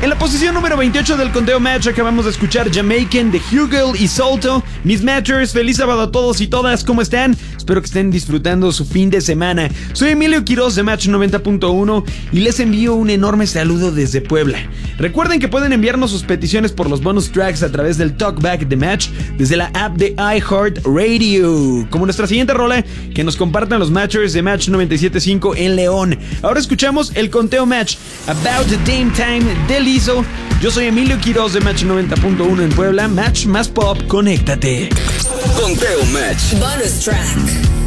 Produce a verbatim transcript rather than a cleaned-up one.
En la posición número veintiocho del conteo match acabamos de escuchar Jamaican de Hugel y Salto. Mis matchers, feliz sábado a todos y todas, ¿cómo están? Espero que estén disfrutando su fin de semana. Soy Emilio Quiroz de Match noventa punto uno y les envío un enorme saludo desde Puebla. Recuerden que pueden enviarnos sus peticiones por los bonus tracks a través del Talkback de Match desde la app de iHeartRadio, como nuestra siguiente rola que nos compartan los matchers de Match noventa y siete punto cinco en León. Ahora escuchamos el conteo match About Dame Time de Lizzo. Yo soy Emilio Quiroz de Match noventa punto uno en Puebla. Match más pop, conéctate. Conteo Match. Bonus track.